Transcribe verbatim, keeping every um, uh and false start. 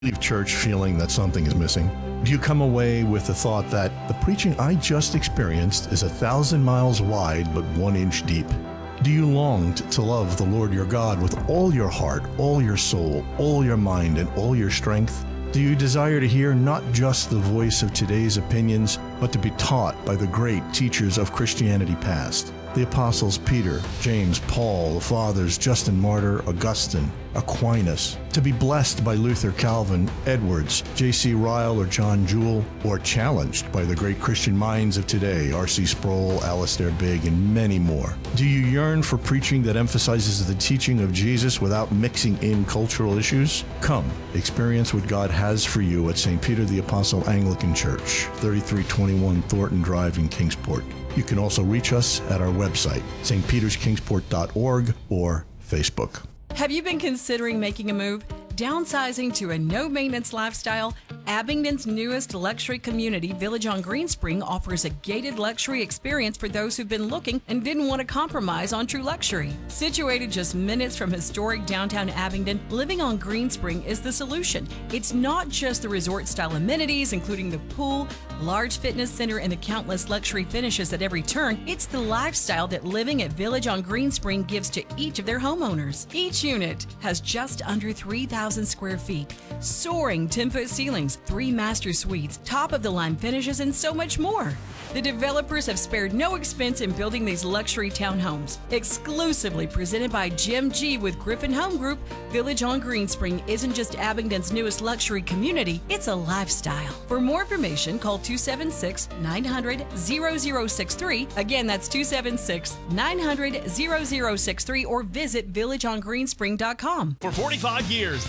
Leave church feeling that something is missing? Do you come away with the thought that the preaching I just experienced is a thousand miles wide but one inch deep? Do you long to love the Lord your God with all your heart, all your soul, all your mind, and all your strength? Do you desire to hear not just the voice of today's opinions, but to be taught by the great teachers of Christianity past? The apostles Peter, James, Paul, the fathers Justin Martyr, Augustine, Aquinas, to be blessed by Luther, Calvin, Edwards, J C Ryle, or John Jewell, or challenged by the great Christian minds of today, R C Sproul, Alistair Begg, and many more. Do you yearn for preaching that emphasizes the teaching of Jesus without mixing in cultural issues? Come, experience what God has for you at Saint Peter the Apostle Anglican Church, thirty-three twenty-one Thornton Drive in Kingsport. You can also reach us at our website, s t peters kingsport dot org, or Facebook. Have you been considering making a move? Downsizing to a no-maintenance lifestyle? Abingdon's newest luxury community, Village on Greenspring, offers a gated luxury experience for those who've been looking and didn't want to compromise on true luxury. Situated just minutes from historic downtown Abingdon, living on Greenspring is the solution. It's not just the resort-style amenities, including the pool, large fitness center, and the countless luxury finishes at every turn. It's the lifestyle that living at Village on Greenspring gives to each of their homeowners. Each unit has just under three thousand square feet, soaring ten-foot ceilings, three master suites, top-of-the-line finishes, and so much more. The developers have spared no expense in building these luxury townhomes. Exclusively presented by Jim G. with Griffin Home Group, Village on Greenspring isn't just Abingdon's newest luxury community, it's a lifestyle. For more information, call two seven six, nine hundred, zero zero six three. Again, that's two seven six, nine hundred, zero zero six three, or visit village on greenspring dot com. For forty-five years,